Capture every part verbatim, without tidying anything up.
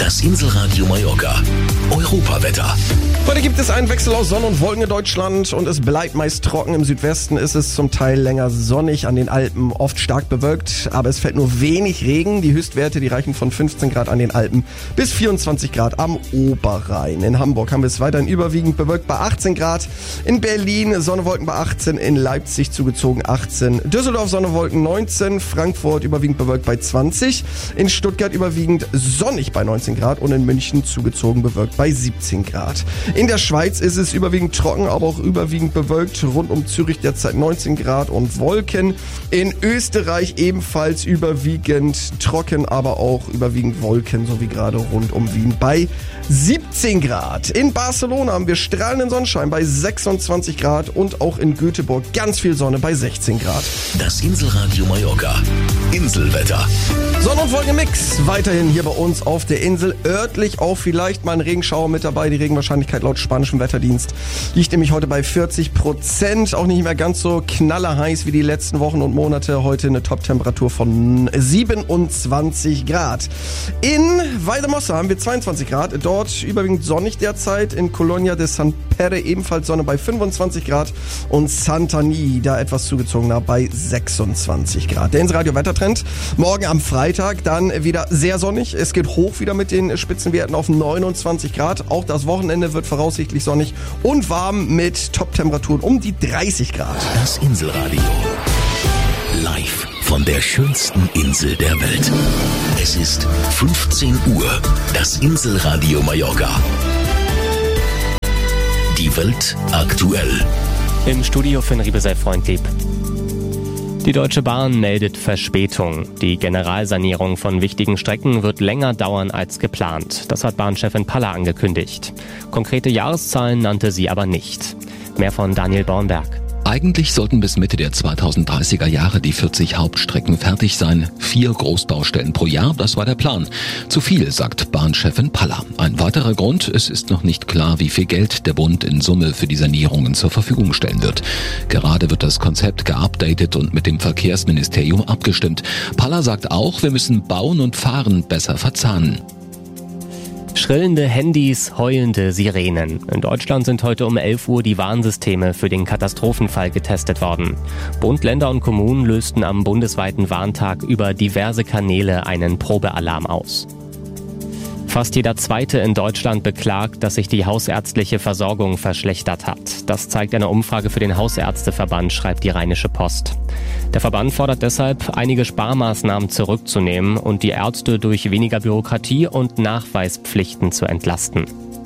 Das Inselradio Mallorca. Europawetter. Heute gibt es einen Wechsel aus Sonne und Wolken in Deutschland und es bleibt meist trocken. Im Südwesten ist es zum Teil länger sonnig, an den Alpen oft stark bewölkt, aber es fällt nur wenig Regen. Die Höchstwerte, die reichen von fünfzehn Grad an den Alpen bis vierundzwanzig Grad am Oberrhein. In Hamburg haben wir es weiterhin überwiegend bewölkt bei achtzehn Grad. In Berlin Sonne, Wolken bei achtzehn, in Leipzig zugezogen achtzehn. Düsseldorf Sonne, Wolken neunzehn, Frankfurt überwiegend bewölkt bei zwanzig. In Stuttgart überwiegend sonnig bei neunzehn Grad und in München zugezogen bewölkt bei siebzehn Grad. In der Schweiz ist es überwiegend trocken, aber auch überwiegend bewölkt. Rund um Zürich derzeit neunzehn Grad und Wolken. In Österreich ebenfalls überwiegend trocken, aber auch überwiegend Wolken, so wie gerade rund um Wien bei siebzehn Grad. In Barcelona haben wir strahlenden Sonnenschein bei sechsundzwanzig Grad und auch in Göteborg ganz viel Sonne bei sechzehn Grad. Das Inselradio Mallorca. Inselwetter. Sonne- und Wolkenmix weiterhin hier bei uns auf der Insel. Örtlich auch vielleicht mal ein Regenschauer mit dabei. Die Regenwahrscheinlichkeit laut spanischem Wetterdienst liegt nämlich heute bei vierzig Prozent. Auch nicht mehr ganz so knallerheiß wie die letzten Wochen und Monate. Heute eine Top-Temperatur von siebenundzwanzig Grad. In Valldemossa haben wir zweiundzwanzig Grad. Dort überwiegend sonnig derzeit. In Colonia de San Pere ebenfalls Sonne bei fünfundzwanzig Grad. Und Santani, da etwas zugezogener, bei sechsundzwanzig Grad. Der Inselradio Wettertrend. Morgen am Freitag dann wieder sehr sonnig. Es geht hoch wieder mit den Spitzenwerten auf neunundzwanzig Grad. Auch das Wochenende wird voraussichtlich sonnig und warm mit Top-Temperaturen um die dreißig Grad. Das Inselradio. Live von der schönsten Insel der Welt. Es ist fünfzehn Uhr. Das Inselradio Mallorca. Die Welt aktuell. Im Studio für Riebe sei freundlieb. Die Deutsche Bahn meldet Verspätung. Die Generalsanierung von wichtigen Strecken wird länger dauern als geplant. Das hat Bahnchefin Palla angekündigt. Konkrete Jahreszahlen nannte sie aber nicht. Mehr von Daniel Bornberg. Eigentlich sollten bis Mitte der zweitausenddreißiger Jahre die vierzig Hauptstrecken fertig sein. Vier Großbaustellen pro Jahr, das war der Plan. Zu viel, sagt Bahnchefin Palla. Ein weiterer Grund, es ist noch nicht klar, wie viel Geld der Bund in Summe für die Sanierungen zur Verfügung stellen wird. Gerade wird das Konzept geupdatet und mit dem Verkehrsministerium abgestimmt. Palla sagt auch, wir müssen Bauen und Fahren besser verzahnen. Schrillende Handys, heulende Sirenen. In Deutschland sind heute um elf Uhr die Warnsysteme für den Katastrophenfall getestet worden. Bund, Länder und Kommunen lösten am bundesweiten Warntag über diverse Kanäle einen Probealarm aus. Fast jeder Zweite in Deutschland beklagt, dass sich die hausärztliche Versorgung verschlechtert hat. Das zeigt eine Umfrage für den Hausärzteverband, schreibt die Rheinische Post. Der Verband fordert deshalb, einige Sparmaßnahmen zurückzunehmen und die Ärzte durch weniger Bürokratie und Nachweispflichten zu entlasten.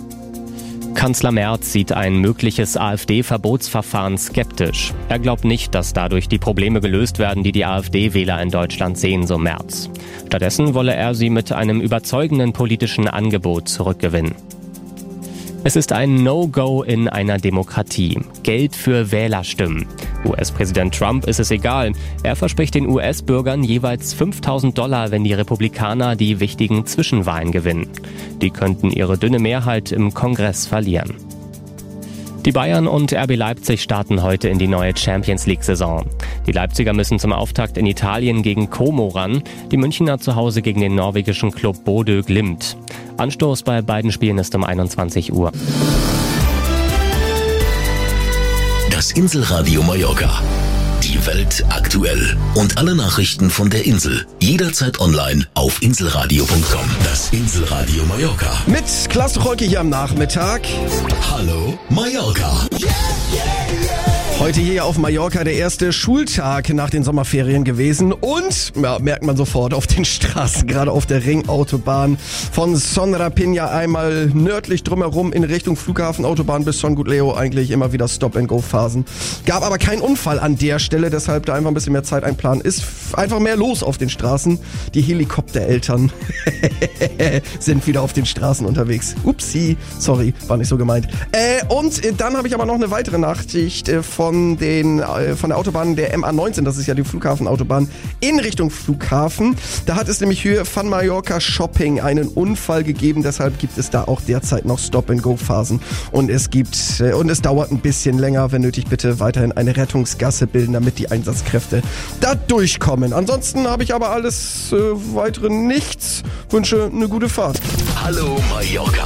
Kanzler Merz sieht ein mögliches AfD-Verbotsverfahren skeptisch. Er glaubt nicht, dass dadurch die Probleme gelöst werden, die die AfD-Wähler in Deutschland sehen, so Merz. Stattdessen wolle er sie mit einem überzeugenden politischen Angebot zurückgewinnen. Es ist ein No-Go in einer Demokratie. Geld für Wählerstimmen. U S-Präsident Trump ist es egal. Er verspricht den U S-Bürgern jeweils fünftausend Dollar, wenn die Republikaner die wichtigen Zwischenwahlen gewinnen. Die könnten ihre dünne Mehrheit im Kongress verlieren. Die Bayern und R B Leipzig starten heute in die neue Champions-League-Saison. Die Leipziger müssen zum Auftakt in Italien gegen Como ran, die Münchner zu Hause gegen den norwegischen Club Bodø Glimt. Anstoß bei beiden Spielen ist um einundzwanzig Uhr. Das Inselradio Mallorca. Die Welt aktuell. Und alle Nachrichten von der Insel. Jederzeit online auf inselradio punkt com. Das Inselradio Mallorca. Mit Klaas Tucholke hier am Nachmittag. Hallo Mallorca. Heute hier auf Mallorca der erste Schultag nach den Sommerferien gewesen und, ja, merkt man sofort auf den Straßen, gerade auf der Ringautobahn von Son Rapinha einmal nördlich drumherum in Richtung Flughafenautobahn bis Son Goodleo eigentlich immer wieder Stop-and-Go-Phasen. Gab aber keinen Unfall an der Stelle, deshalb da einfach ein bisschen mehr Zeit einplanen. Ist einfach mehr los auf den Straßen. Die Helikoptereltern sind wieder auf den Straßen unterwegs. Upsi, sorry, war nicht so gemeint. Äh, und dann habe ich aber noch eine weitere Nachricht von von den äh, von der Autobahn der M A neunzehn, das ist ja die Flughafenautobahn, in Richtung Flughafen. Da hat es nämlich Höhe von Mallorca Shopping einen Unfall gegeben, deshalb gibt es da auch derzeit noch Stop-and-Go-Phasen und es gibt äh, und es dauert ein bisschen länger, wenn nötig bitte weiterhin eine Rettungsgasse bilden, damit die Einsatzkräfte da durchkommen. Ansonsten habe ich aber alles äh, weitere nichts. Wünsche eine gute Fahrt. Hallo Mallorca.